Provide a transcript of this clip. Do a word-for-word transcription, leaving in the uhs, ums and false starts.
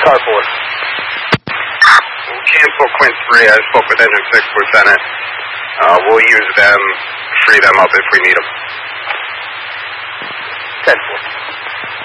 Starport. We'll cancel Quint three. I spoke with Engine six, Lieutenant. Uh, we'll use them, free them up if we need them. ten four.